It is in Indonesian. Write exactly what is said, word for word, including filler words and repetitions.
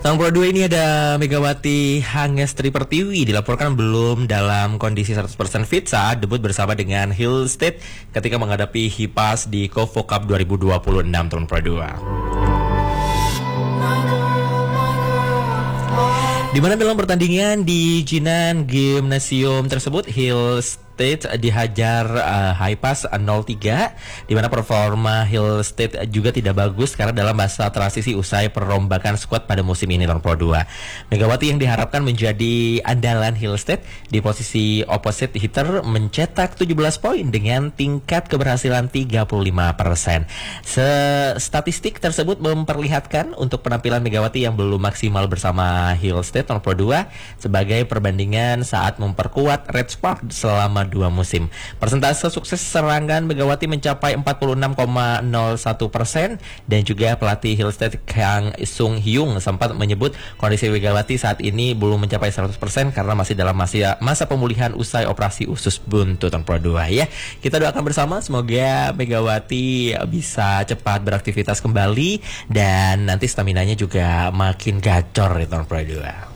Tahun Pro dua ini ada Megawati Hangestri Pertiwi dilaporkan belum dalam kondisi seratus persen fit saat debut bersama dengan Hill State ketika menghadapi Hipas di Kovo Cup dua ribu dua puluh enam Tahun Pro dua. Di mana dalam pertandingan di Jinan Gymnasium tersebut Hill State dihajar uh, Hipas nol tiga, di mana performa Hill State juga tidak bagus karena dalam masa transisi usai perombakan skuad pada musim ini tahun Pro dua. Megawati yang diharapkan menjadi andalan Hill State di posisi opposite hitter mencetak tujuh belas poin dengan tingkat keberhasilan tiga puluh lima persen. Statistik tersebut memperlihatkan untuk penampilan Megawati yang belum maksimal bersama Hill State tahun Pro dua sebagai perbandingan saat memperkuat Red Spark selama dua musim. Persentase sukses serangan Megawati mencapai empat puluh enam koma nol satu persen dan juga pelatih Hill State Kang Sung Hyung sempat menyebut kondisi Megawati saat ini belum mencapai seratus persen karena masih dalam masa, masa pemulihan usai operasi usus buntu tahun Pro dua ya. Kita doakan bersama semoga Megawati bisa cepat beraktivitas kembali dan nanti staminanya juga makin gacor di tahun Pro dua.